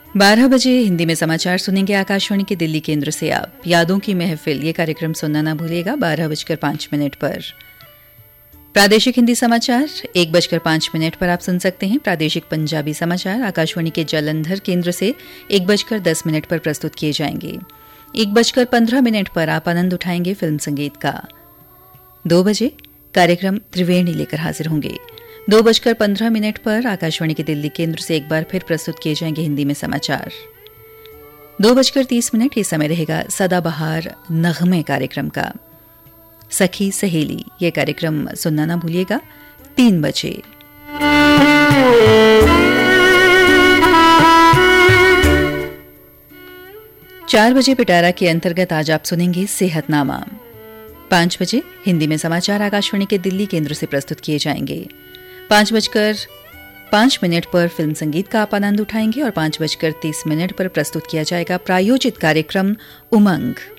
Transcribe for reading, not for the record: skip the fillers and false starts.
12 बजे हिंदी में समाचार सुनेंगे आकाशवाणी के दिल्ली केंद्र से। आप यादों की महफिल ये कार्यक्रम सुनना ना भूलिएगा 12:05 पर। प्रादेशिक हिंदी समाचार 1:05 पर आप सुन सकते हैं। प्रादेशिक पंजाबी समाचार आकाशवाणी के जालंधर केंद्र से 1:10 पर प्रस्तुत किए जाएंगे। 1:15 पर आप आनंद उठाएंगे फिल्म संगीत का। 2 बजे कार्यक्रम त्रिवेणी लेकर हाजिर होंगे। 2:15 पर आकाशवाणी के दिल्ली केंद्र से एक बार फिर प्रस्तुत किए जाएंगे हिंदी में समाचार। 2:30 ये समय रहेगा सदाबहार नगमे कार्यक्रम का। सखी सहेली ये कार्यक्रम सुनना ना भूलिएगा 3 बजे। चार बजे पिटारा के अंतर्गत आज आप सुनेंगे सेहतनामा। 5 बजे हिंदी में समाचार आकाशवाणी के दिल्ली केंद्र से प्रस्तुत किए जाएंगे। 5:05 पर फिल्म संगीत का आप आनंद उठाएंगे और 5:30 पर प्रस्तुत किया जाएगा प्रायोजित कार्यक्रम उमंग।